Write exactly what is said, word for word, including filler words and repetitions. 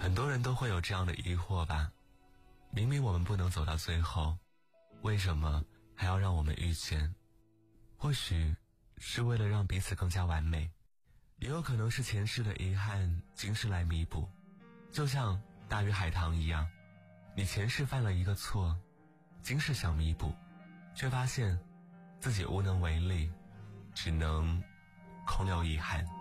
很多人都会有这样的疑惑吧，明明我们不能走到最后，为什么还要让我们遇见？或许是为了让彼此更加完美，也有可能是前世的遗憾今世来弥补。就像大鱼海棠一样，你前世犯了一个错，今世想弥补，却发现自己无能为力，只能空留遗憾。